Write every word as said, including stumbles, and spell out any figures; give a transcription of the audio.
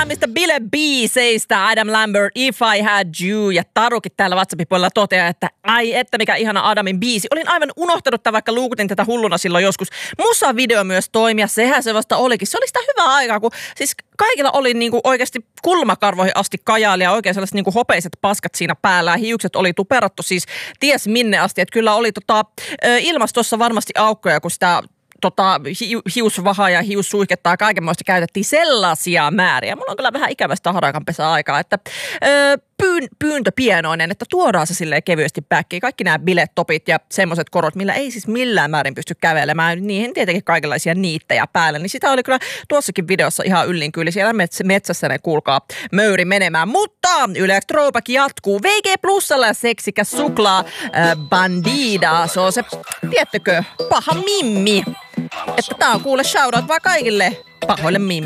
parhaimmista bilebiiseistä Adam Lambert, If I Had You, ja Tarukin täällä WhatsAppin puolella toteaa, että ai että mikä ihana Adamin biisi. Olin aivan unohtanut tämän, vaikka luukutin tätä hulluna silloin joskus. Musa-video myös toimia, sehän se vasta olikin. Se oli sitä hyvää aikaa, kun siis kaikilla oli niinku oikeasti kulmakarvoihin asti kajaali ja oikein sellaiset niinku hopeiset paskat siinä päällä. Hiukset oli tuperattu siis ties minne asti, että kyllä oli tota, ilmastossa varmasti aukkoja, kun sitä Tota, hi, hiusvahaa ja hiussuihketta ja kaikenmoista käytettiin sellaisia määriä. Mulla on kyllä vähän ikävästä harakanpesä aikaa, että öö, pyyn, pyyntö pienoinen, että tuodaan se silleen kevyesti backiin. Kaikki nämä bilettopit ja semmoiset korot, millä ei siis millään määrin pysty kävelemään. Niihin tietenkin kaikenlaisia niittejä päällä. Niin sitä oli kyllä tuossakin videossa ihan yllin kyllä. Siellä metsässä ne kuulkaa möyri menemään. Mutta Yle X Throwback jatkuu. V G Plusalla ja seksikäs suklaa äh, Bandida. Se on se, tiettykö, paha mimmi. Että tää on kuule shoutout vaan kaikille pahoille mimmi.